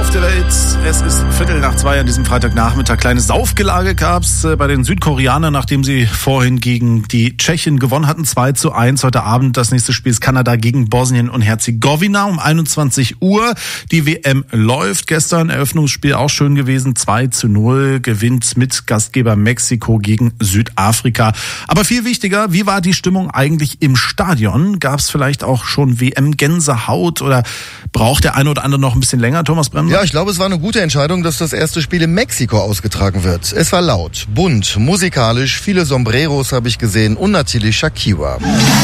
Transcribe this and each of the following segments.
auf der Welt. Es ist 1:15 an diesem Freitagnachmittag. Kleine Saufgelage gab's bei den Südkoreanern, nachdem sie vorhin gegen die Tschechen gewonnen hatten. 2:1. Heute Abend das nächste Spiel ist Kanada gegen Bosnien und Herzegowina um 21 Uhr. Die WM läuft. Gestern Eröffnungsspiel auch schön gewesen. 2:0 gewinnt mit Gastgeber Mexiko gegen Südafrika. Aber viel wichtiger, wie war die Stimmung eigentlich im Stadion? Gab's vielleicht auch schon WM-Gänsehaut oder braucht der eine oder andere noch ein bisschen länger, Thomas Bremser? Ja, ich glaube, es war eine gute Entscheidung, dass das erste Spiel in Mexiko ausgetragen wird. Es war laut, bunt, musikalisch, viele Sombreros habe ich gesehen und natürlich Shakira.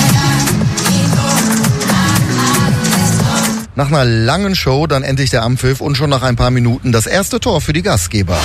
Nach einer langen Show dann endlich der Anpfiff und schon nach ein paar Minuten das erste Tor für die Gastgeber.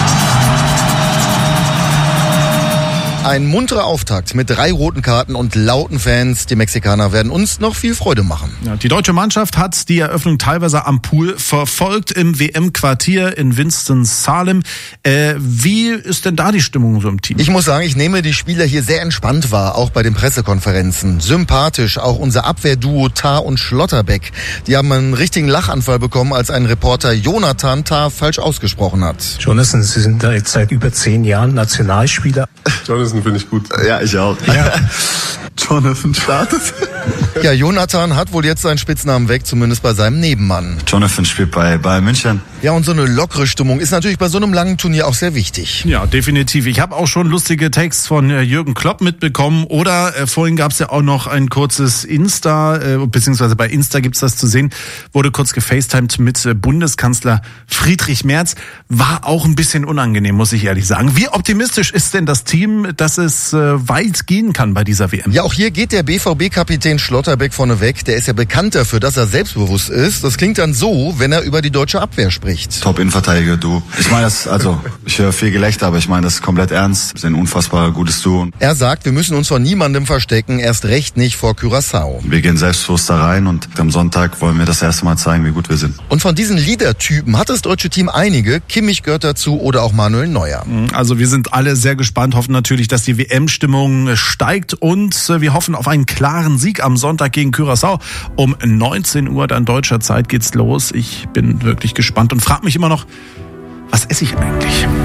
Ein munterer Auftakt mit 3 roten Karten und lauten Fans. Die Mexikaner werden uns noch viel Freude machen. Ja, die deutsche Mannschaft hat die Eröffnung teilweise am Pool verfolgt im WM-Quartier in Winston-Salem. Wie ist denn da die Stimmung so im Team? Ich muss sagen, ich nehme die Spieler hier sehr entspannt wahr, auch bei den Pressekonferenzen. Sympathisch, auch unser Abwehrduo Tah und Schlotterbeck. Die haben einen richtigen Lachanfall bekommen, als ein Reporter Jonathan Tah falsch ausgesprochen hat. Jonathan, Sie sind da jetzt seit über 10 Jahren Nationalspieler. Jonathan finde ich gut. Ja, ich auch. Ja. Jonathan startet. Ja, Jonathan hat wohl jetzt seinen Spitznamen weg, zumindest bei seinem Nebenmann. Jonathan spielt bei Bayern München. Ja, und so eine lockere Stimmung ist natürlich bei so einem langen Turnier auch sehr wichtig. Ja, definitiv. Ich habe auch schon lustige Texte von Jürgen Klopp mitbekommen. Oder vorhin gab es ja auch noch ein kurzes Insta, beziehungsweise bei Insta gibt's das zu sehen, wurde kurz gefacetimed mit Bundeskanzler Friedrich Merz. War auch ein bisschen unangenehm, muss ich ehrlich sagen. Wie optimistisch ist denn das Team, dass es weit gehen kann bei dieser WM? Ja, auch hier geht der BVB-Kapitän Schlotterbeck vorne weg. Der ist ja bekannt dafür, dass er selbstbewusst ist. Das klingt dann so, wenn er über die deutsche Abwehr spricht. Top-Innenverteidiger, du. Ich meine das, ich höre viel Gelächter, aber ich meine das komplett ernst. Wir sind ein unfassbar gutes Duo. Er sagt, wir müssen uns vor niemandem verstecken, erst recht nicht vor Curaçao. Wir gehen selbstbewusst da rein und am Sonntag wollen wir das erste Mal zeigen, wie gut wir sind. Und von diesen Leader-Typen hat das deutsche Team einige. Kimmich gehört dazu oder auch Manuel Neuer. Also wir sind alle sehr gespannt, hoffen natürlich, dass die WM-Stimmung steigt und wir hoffen auf einen klaren Sieg am Sonntag gegen Curaçao. Um 19 Uhr dann deutscher Zeit geht's los. Ich bin wirklich gespannt und frage mich immer noch, was esse ich eigentlich?